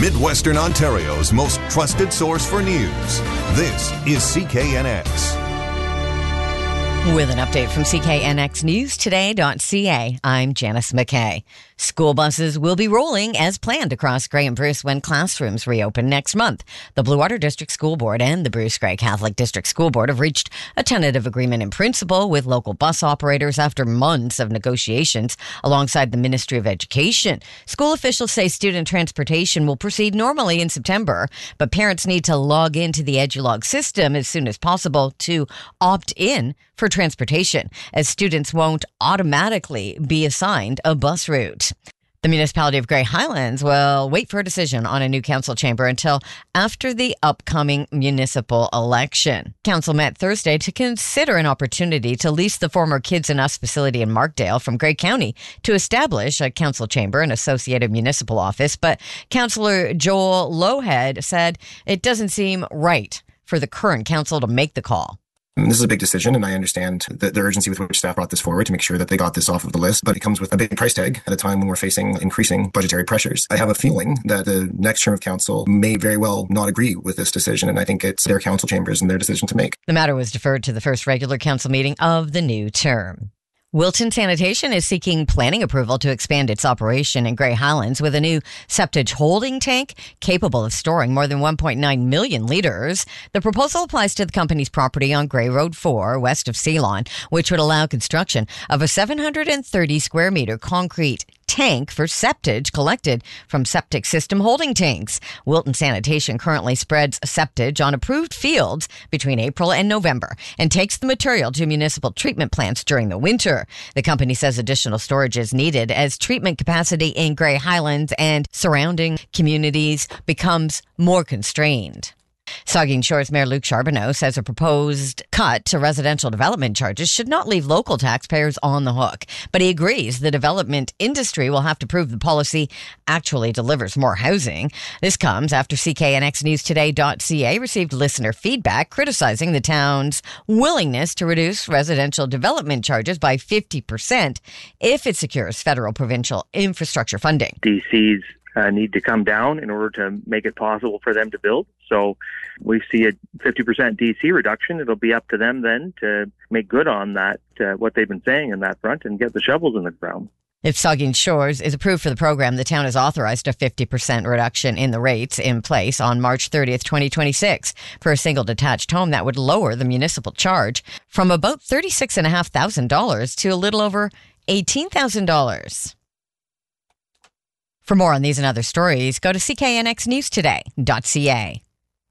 Midwestern Ontario's most trusted source for news. This is CKNX. With an update from CKNXNewsToday.ca, I'm Janice McKay. School buses will be rolling as planned across Grey and Bruce when classrooms reopen next month. The Blue Water District School Board and the Bruce Grey Catholic District School Board have reached a tentative agreement in principle with local bus operators after months of negotiations alongside the Ministry of Education. School officials say student transportation will proceed normally in September, but parents need to log into the EduLog system as soon as possible to opt in for transportation, as students won't automatically be assigned a bus route. The municipality of Grey Highlands will wait for a decision on a new council chamber until after the upcoming municipal election. Council met Thursday to consider an opportunity to lease the former Kids and Us facility in Markdale from Grey County to establish a council chamber and associated municipal office, but Councillor Joel Lowhead said it doesn't seem right for the current council to make the call. This is a big decision, and I understand the urgency with which staff brought this forward to make sure that they got this off of the list, but it comes with a big price tag at a time when we're facing increasing budgetary pressures. I have a feeling that the next term of council may very well not agree with this decision, and I think it's their council chambers and their decision to make. The matter was deferred to the first regular council meeting of the new term. Wilton Sanitation is seeking planning approval to expand its operation in Grey Highlands with a new septage holding tank capable of storing more than 1.9 million litres. The proposal applies to the company's property on Grey Road 4, west of Ceylon, which would allow construction of a 730 square metre concrete tank for septage collected from septic system holding tanks. Wilton Sanitation currently spreads septage on approved fields between April and November and takes the material to municipal treatment plants during the winter. The company says additional storage is needed as treatment capacity in Grey Highlands and surrounding communities becomes more constrained. Saugeen Shores Mayor Luc Charbonneau says a proposed cut to residential development charges should not leave local taxpayers on the hook. But he agrees the development industry will have to prove the policy actually delivers more housing. This comes after CKNXNewsToday.ca received listener feedback criticizing the town's willingness to reduce residential development charges by 50% if it secures federal provincial infrastructure funding. DC's need to come down in order to make it possible for them to build. So we see a 50% DC reduction. It'll be up to them then to make good on that, what they've been saying in that front, and get the shovels in the ground. If Saugeen Shores is approved for the program, the town has authorized a 50% reduction in the rates in place on March 30th, 2026. For a single detached home, that would lower the municipal charge from about $36,500 to a little over $18,000. For more on these and other stories, go to CKNXNewsToday.ca.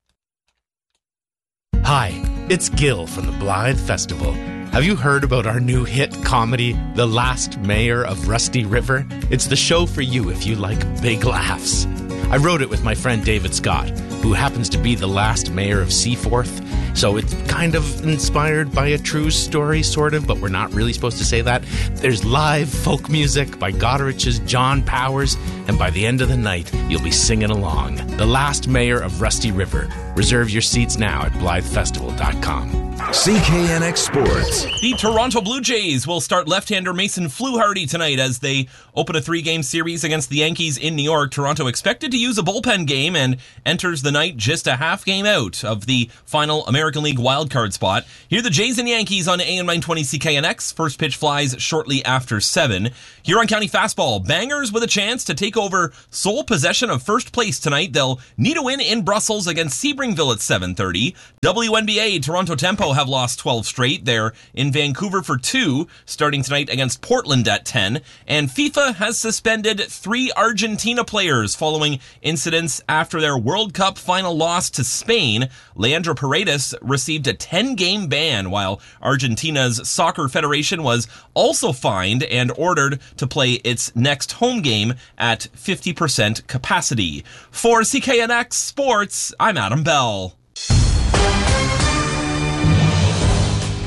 Hi, it's Gil from the Blythe Festival. Have you heard about our new hit comedy, The Last Mayor of Rusty River? It's the show for you if you like big laughs. I wrote it with my friend David Scott, who happens to be the last mayor of Seaforth. So it's kind of inspired by a true story, sort of, but we're not really supposed to say that. There's live folk music by Goddard's John Powers, and by the end of the night, you'll be singing along. The Last Mayor of Rusty River. Reserve your seats now at BlytheFestival.com. CKNX Sports. The Toronto Blue Jays will start left-hander Mason Fluharty tonight as they open a 3-game series against the Yankees in New York. Toronto expected to use a bullpen game and enters the night just a half game out of the final American League wildcard spot. Here are the Jays and Yankees on AM 920 CKNX. First pitch flies shortly after 7. Huron County fastball. Bangers with a chance to take over sole possession of first place tonight. They'll need a win in Brussels against Sebringville at 7:30. WNBA, Toronto Tempo have lost 12 straight. They're in Vancouver for 2, starting tonight against Portland at 10. And FIFA has suspended 3 Argentina players following incidents after their World Cup final loss to Spain. Leandro Paredes received a 10-game ban, while Argentina's Soccer Federation was also fined and ordered to play its next home game at 50% capacity. For CKNX Sports, I'm Adam Bell.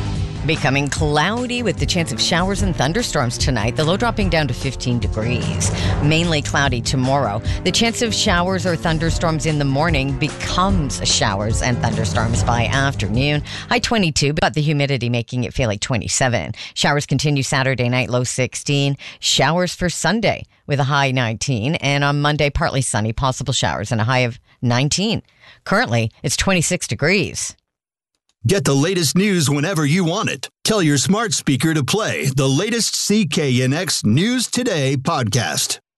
Becoming cloudy with the chance of showers and thunderstorms tonight. The low dropping down to 15 degrees. Mainly cloudy tomorrow. The chance of showers or thunderstorms in the morning becomes showers and thunderstorms by afternoon. High 22, but the humidity making it feel like 27. Showers continue Saturday night, low 16. Showers for Sunday with a high 19. And on Monday, partly sunny, possible showers and a high of 19. Currently, it's 26 degrees. Get the latest news whenever you want it. Tell your smart speaker to play the latest CKNX News Today podcast.